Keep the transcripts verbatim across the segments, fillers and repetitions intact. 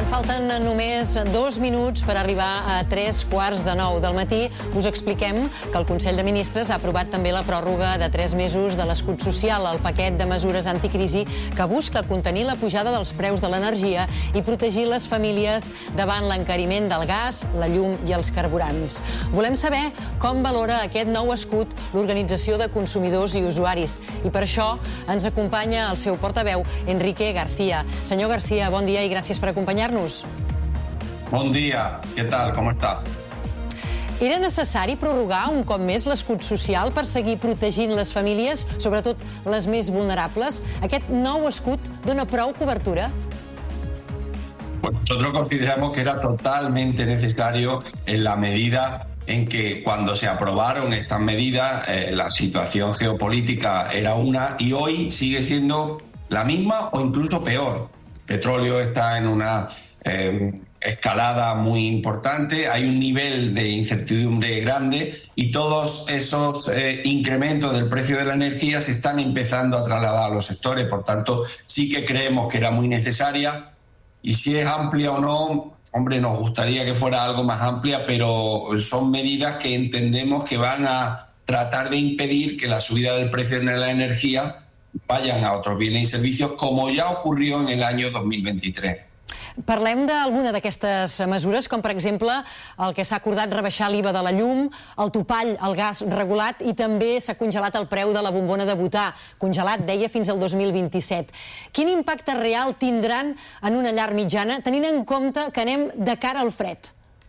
falten només dos minuts per arribar a tres quarts de nou del matí. Us expliquem que el Consell de Ministres ha aprovat també la pròrroga de tres mesos de l'escut social, el paquet de mesures anticrisi que busca contenir la pujada dels preus de l'energia i protegir les famílies davant l'encariment del gas, la llum i els carburants. Volem saber com valora aquest nou escut l'Organització de Consumidors i Usuaris. I per això ens acompanya el seu portaveu, Enrique García. Senyor García, bon dia i gràcies per acompanyar-nos. Bon dia, què tal, com està? Era necessari prorrogar un cop més l'escut social per seguir protegint les famílies, sobretot les més vulnerables? Aquest nou escut dona prou cobertura? Bueno, nosotros consideramos que era totalmente necesario en la medida en que cuando se aprobaron estas medidas eh, la situación geopolítica era una y hoy sigue siendo la misma o incluso peor. El petróleo está en una eh, escalada muy importante, hay un nivel de incertidumbre grande y todos esos eh, incrementos del precio de la energía se están empezando a trasladar a los sectores. Por tanto, sí que creemos que era muy necesaria y si es amplia o no, hombre, nos gustaría que fuera algo más amplia, pero son medidas que entendemos que van a tratar de impedir que la subida del precio de la energía vayan a otros bienes y servicios, como ya ocurrió en el año dos mil veintitrés. Parlem d'alguna d'aquestes mesures, com per exemple el que s'ha acordat rebaixar l'I V A de la llum, el topall al gas regulat i també s'ha congelat el preu de la bombona de butà, congelat, deia, fins al dos mil vint-i-set. Quin impacte real tindran en una llar mitjana, tenint en compte que anem de cara al fred?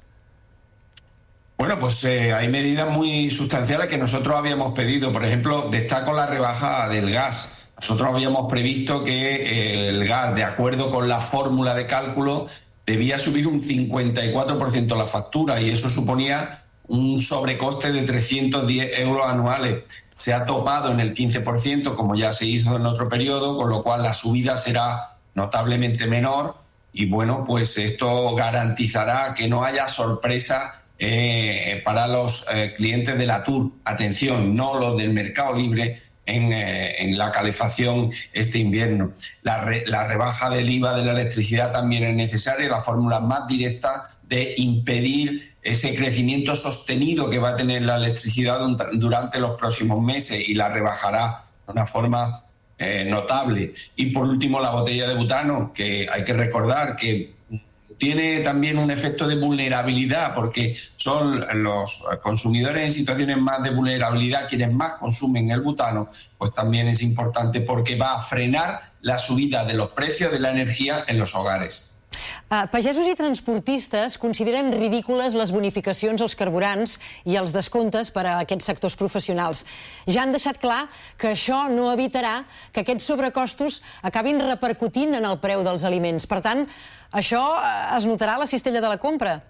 Bueno, pues eh, hay medidas muy sustanciales que nosotros habíamos pedido. Por ejemplo, destaco la rebaja del gas. Nosotros habíamos previsto que el gas, de acuerdo con la fórmula de cálculo, debía subir un cincuenta y cuatro por ciento la factura y eso suponía un sobrecoste de trescientos diez euros anuales. Se ha topado en el quince por ciento, como ya se hizo en otro periodo, con lo cual la subida será notablemente menor y bueno, pues esto garantizará que no haya sorpresa eh, para los eh, clientes de la T U R. Atención, no los del mercado libre, En, eh, en la calefacción este invierno. La, re, la rebaja del I V A de la electricidad también es necesaria, la fórmula más directa de impedir ese crecimiento sostenido que va a tener la electricidad durante los próximos meses y la rebajará de una forma eh, notable. Y por último, la botella de butano, que hay que recordar que tiene también un efecto de vulnerabilidad porque son los consumidores en situaciones más de vulnerabilidad quienes más consumen el butano, pues también es importante porque va a frenar la subida de los precios de la energía en los hogares. Uh, pagesos i transportistes consideren ridícules les bonificacions als carburants i els descomptes per a aquests sectors professionals. Ja han deixat clar que això no evitarà que aquests sobrecostos acabin repercutint en el preu dels aliments. Per tant, això es notarà a la cistella de la compra.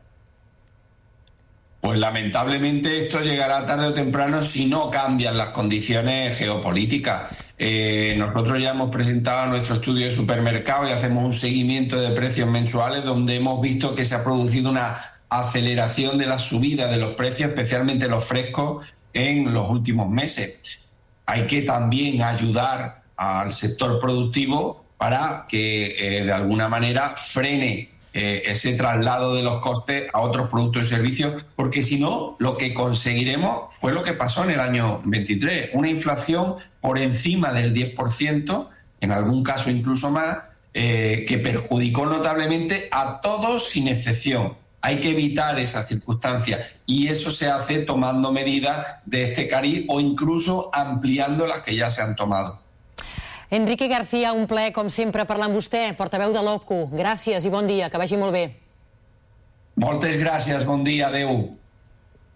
Pues lamentablemente esto llegará tarde o temprano si no cambian las condiciones geopolíticas. Eh, nosotros ya hemos presentado nuestro estudio de supermercado y hacemos un seguimiento de precios mensuales donde hemos visto que se ha producido una aceleración de la subida de los precios, especialmente los frescos, en los últimos meses. Hay que también ayudar al sector productivo para que eh, de alguna manera frene eh, ese traslado de los costes a otros productos y servicios, porque si no, lo que conseguiremos fue lo que pasó en el año veintitrés, una inflación por encima del diez por ciento, en algún caso incluso más, eh, que perjudicó notablemente a todos sin excepción. Hay que evitar esa circunstancia y eso se hace tomando medidas de este cariz o incluso ampliando las que ya se han tomado. Enrique García, un plaer, com sempre, parlar amb vostè, portaveu de l'O P C O. Gràcies i bon dia, que vagi molt bé. Moltes gràcies, bon dia, adeu.